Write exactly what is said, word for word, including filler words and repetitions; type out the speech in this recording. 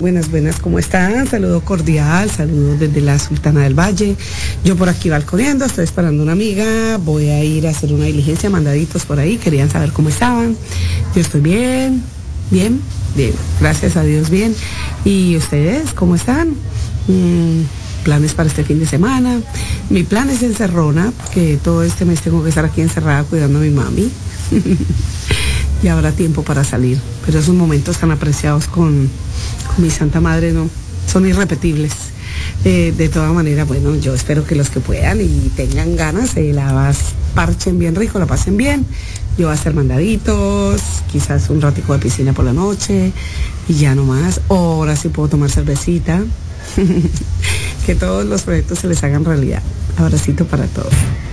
Buenas, buenas, ¿cómo están? Saludo cordial, saludo desde la Sultana del Valle. Yo por aquí balconeando, estoy esperando una amiga, voy a ir a hacer una diligencia, mandaditos por ahí, querían saber cómo estaban. Yo estoy bien, bien, bien, gracias a Dios bien. ¿Y ustedes cómo están? Mm, planes para este fin de semana. Mi plan es encerrona, porque todo este mes tengo que estar aquí encerrada cuidando a mi mami. Y habrá tiempo para salir, pero esos momentos tan apreciados con, con mi Santa Madre no son irrepetibles. Eh, de todas maneras, bueno, yo espero que los que puedan y tengan ganas se la parchen bien rico, la pasen bien. Yo voy a hacer mandaditos, quizás un ratico de piscina por la noche y ya no más. Ahora sí puedo tomar cervecita. Que todos los proyectos se les hagan realidad. Abracito para todos.